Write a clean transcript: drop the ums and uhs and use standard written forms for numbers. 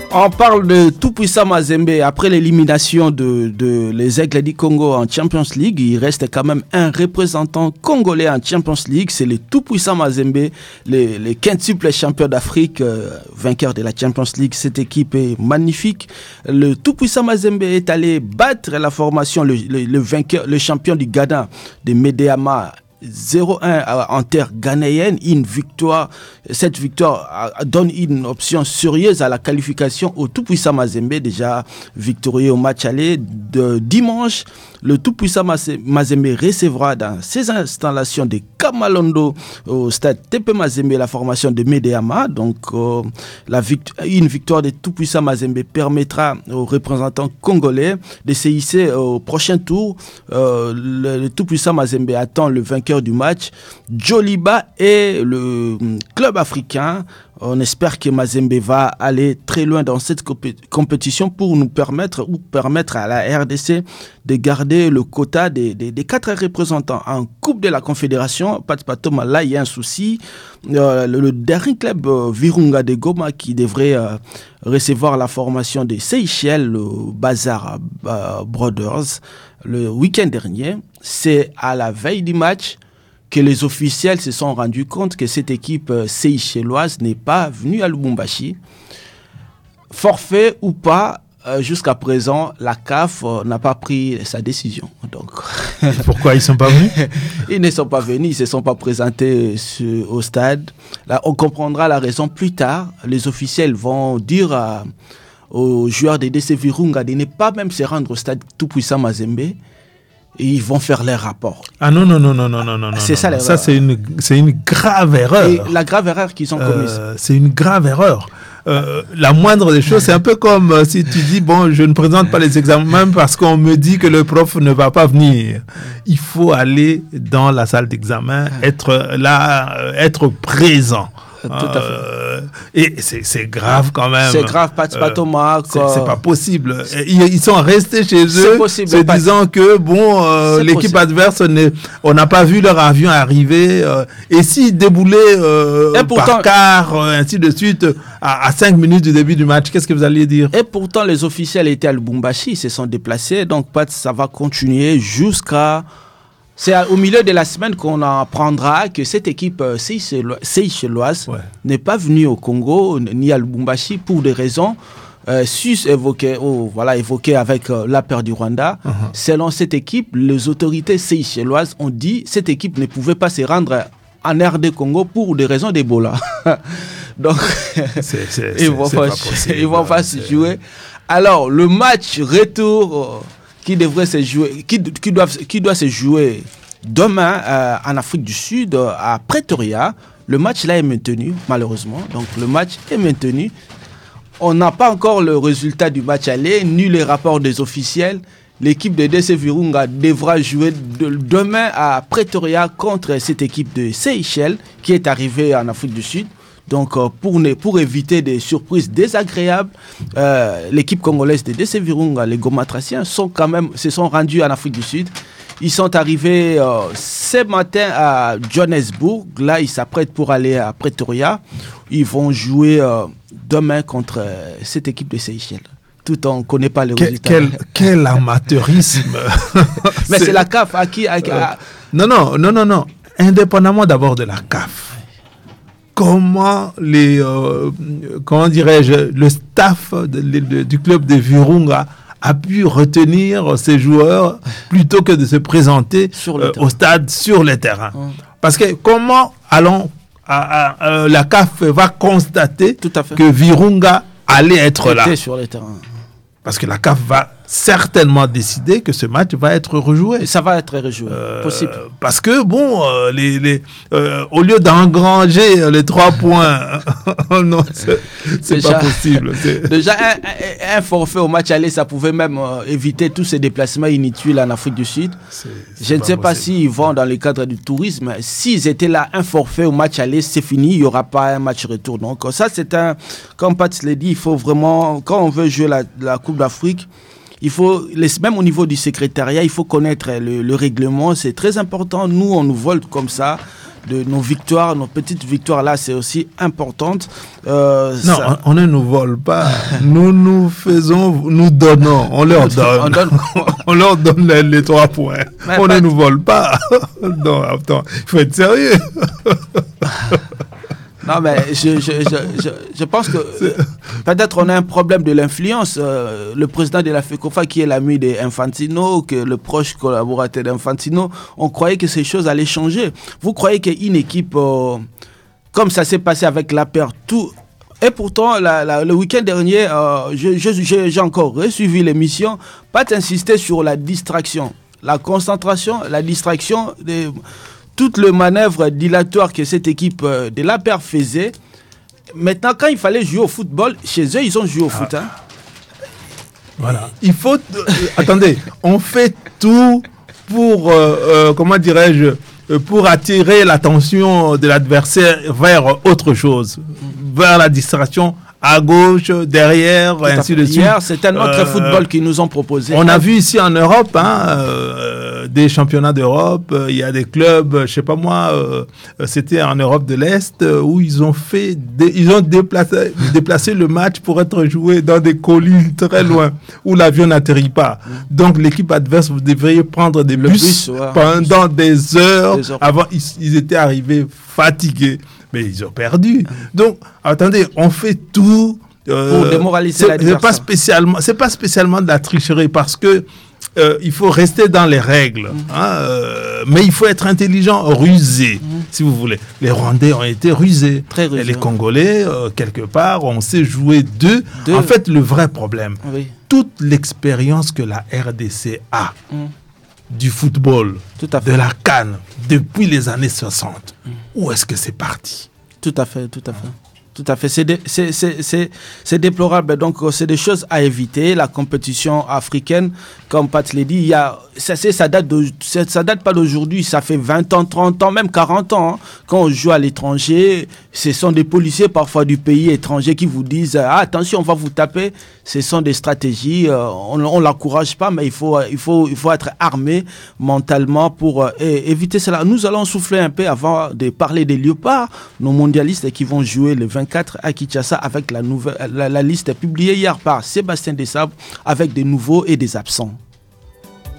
On parle de tout-puissant Mazembe. Après l'élimination de les Aigles du Congo en Champions League, il reste quand même un représentant congolais en Champions League. C'est le tout-puissant Mazembe, les quintuples champions d'Afrique, vainqueurs de la Champions League. Cette équipe est magnifique. Le tout-puissant Mazembe est allé battre la formation, le vainqueur, le champion du Ghana, de Medeama, 0-1 en terre ghanéenne. Cette victoire donne une option sérieuse à la qualification au tout-puissant Mazembe, déjà victorieux au match aller de dimanche. Le tout-puissant Mazembe recevra dans ses installations de Kamalondo au stade TP Mazembe la formation de Medeama. Donc une victoire de tout-puissant Mazembe permettra aux représentants congolais de se hisser au prochain tour. Le tout-puissant Mazembe attend le vainqueur du match, Joliba, et le club africain. On espère que Mazembe va aller très loin dans cette compétition pour nous permettre à la RDC de garder le quota des 4 représentants. En Coupe de la Confédération, Patoma, là il y a un souci. Le dernier club Virunga de Goma qui devrait recevoir la formation des Seychelles, le Bazar Brothers, le week-end dernier, c'est à la veille du match que les officiels se sont rendus compte que cette équipe seychelloise n'est pas venue à Lubumbashi. Forfait ou pas, jusqu'à présent, la CAF n'a pas pris sa décision. Donc, pourquoi ils ne sont pas venus? Ils ne sont pas venus, ils ne se sont pas présentés au stade. Là, on comprendra la raison plus tard. Les officiels vont dire aux joueurs de DC Virunga de ne pas même se rendre au stade tout-puissant Mazembe. Et ils vont faire les rapports. Ah non. C'est ça l'erreur. Ça, c'est une grave erreur. Et la grave erreur qu'ils ont commise. C'est une grave erreur. La moindre des choses, c'est un peu comme si tu dis, bon, je ne présente pas les examens parce qu'on me dit que le prof ne va pas venir. Il faut aller dans la salle d'examen, être là, être présent. Tout à fait. Et c'est grave quand même. C'est grave, pas Thomas. C'est pas possible. Ils sont restés chez eux, possible, se disant que l'équipe adverse, on n'a pas vu leur avion arriver. Et s'ils déboulaient par car, ainsi de suite, à 5 minutes du début du match, qu'est-ce que vous alliez dire? Et pourtant, les officiels étaient à Lubumbashi, ils se sont déplacés. Donc, ça va continuer jusqu'à... C'est au milieu de la semaine qu'on apprendra que cette équipe seychelloise n'est pas venue au Congo ni à Lubumbashi pour des raisons évoquées avec la peur du Rwanda. Selon cette équipe, les autorités seychelloises ont dit que cette équipe ne pouvait pas se rendre en RD Congo pour des raisons d'Ebola. Donc, ils vont pas se jouer. Alors, le match retour... qui doit se jouer demain en Afrique du Sud, à Pretoria. Le match là est maintenu, malheureusement. Donc le match est maintenu. On n'a pas encore le résultat du match aller, ni les rapports des officiels. L'équipe de DC Virunga devra jouer demain à Pretoria contre cette équipe de Seychelles qui est arrivée en Afrique du Sud. Donc, pour éviter des surprises désagréables, l'équipe congolaise de DC Virunga, les Gomatraciens, se sont rendus en Afrique du Sud. Ils sont arrivés ce matin à Johannesburg. Là, ils s'apprêtent pour aller à Pretoria. Ils vont jouer demain contre cette équipe de Seychelles. Tout on ne connaît pas les résultats. Quel amateurisme. Mais c'est la CAF Non. Indépendamment d'abord de la CAF. Comment le staff du club de Virunga a pu retenir ces joueurs plutôt que de se présenter au stade sur le terrain. Parce que comment la CAF va constater que Virunga allait être là sur le terrain. Parce que la CAF va certainement décider que ce match va être rejoué. Ça va être rejoué, possible. Parce que, au lieu d'engranger les 3 points, non, c'est pas possible. Déjà, un forfait au match aller, ça pouvait même éviter tous ces déplacements inutiles en Afrique du Sud. Je ne sais pas s'ils vont dans le cadre du tourisme. S'ils étaient là, un forfait au match aller, c'est fini, il n'y aura pas un match retour. Donc ça, comme Pat l'a dit, il faut vraiment, quand on veut jouer la Coupe d'Afrique, il faut, même au niveau du secrétariat, il faut connaître le règlement. C'est très important. Nous, on nous vole comme ça. de nos victoires, nos petites victoires là, c'est aussi importante. Non, on ne nous vole pas. nous donnons, on leur donne. On leur donne les 3 points. Mais on ne nous vole pas. Non, attends, il faut être sérieux. Non, mais je pense que peut-être on a un problème de l'influence. Le président de la FECOFA, qui est l'ami d'Infantino, que le proche collaborateur d'Infantino, on croyait que ces choses allaient changer. Vous croyez qu'une équipe, comme ça s'est passé avec l'APR, tout... Et pourtant, le week-end dernier, j'ai encore suivi l'émission. Pas insister sur la distraction, la concentration, la distraction toute le manœuvre dilatoire que cette équipe de l'APR faisait. Maintenant, quand il fallait jouer au football, chez eux, ils ont joué au foot. Hein. Voilà. Il faut... attendez, on fait tout pour, comment dirais-je, pour attirer l'attention de l'adversaire vers autre chose, vers la distraction à gauche, derrière, et ainsi de suite. Hier, c'est un autre football qu'ils nous ont proposé. On a vu ici en Europe, des championnats d'Europe, il y a des clubs, je sais pas moi, c'était en Europe de l'Est, où ils ont déplacé le match pour être joué dans des collines très loin, où l'avion n'atterrit pas. Donc l'équipe adverse, vous devriez prendre des bus pendant des heures. Avant, ils étaient arrivés fatigués. Mais ils ont perdu. Donc, attendez, on fait tout pour démoraliser l'adversaire. C'est pas spécialement de la tricherie parce que il faut rester dans les règles. Mais il faut être intelligent, rusé, si vous voulez. Les Rwandais ont été rusés. Très rusés. Et les Congolais, quelque part, on sait jouer d'eux. En fait, le vrai problème, toute l'expérience que la RDC a du football, de la CAN, depuis les années 60, où est-ce que c'est parti? Tout à fait. Tout à fait. C'est déplorable. Donc, c'est des choses à éviter. La compétition africaine, comme Pat l'a dit, ça date pas d'aujourd'hui. Ça fait 20 ans, 30 ans, même 40 ans. Hein. Quand on joue à l'étranger, ce sont des policiers parfois du pays étranger qui vous disent attention, on va vous taper. Ce sont des stratégies. On ne l'encourage pas, mais il faut être armé mentalement pour éviter cela. Nous allons souffler un peu avant de parler des Léopards, nos mondialistes qui vont jouer le 24 à Kinshasa avec la liste publiée hier par Sébastien Desabre avec des nouveaux et des absents.